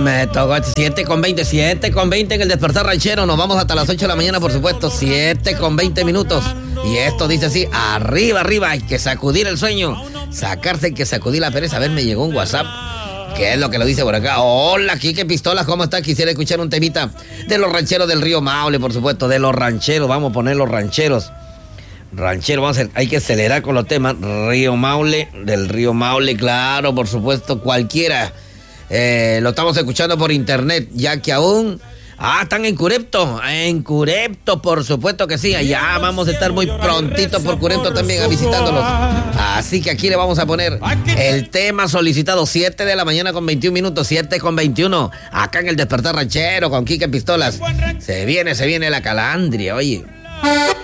Me tocó 7:20, 7:20 en el Despertar Ranchero. Nos vamos hasta las 8 de la mañana, por supuesto. 7:20 minutos. Y esto dice así: arriba, arriba, hay que sacudir el sueño. Sacarse, hay que sacudir la pereza. A ver, me llegó un WhatsApp. ¿Qué es lo que lo dice por acá? Hola, Quique Pistolas, ¿cómo está? Quisiera escuchar un temita de los rancheros del Río Maule, por supuesto. De los rancheros, vamos a poner los rancheros. Ranchero, vamos a hacer, hay que acelerar con los temas. Río Maule, del Río Maule, claro, por supuesto, cualquiera. Lo estamos escuchando por internet, ya que aún... están en Curepto, por supuesto que sí. Allá vamos a estar muy prontito por Curepto también visitándolos. Así que aquí le vamos a poner el tema solicitado, 7 de la mañana con 21 minutos, 7:21, acá en el Despertar Ranchero con Quique Pistolas. Se viene la calandria, oye.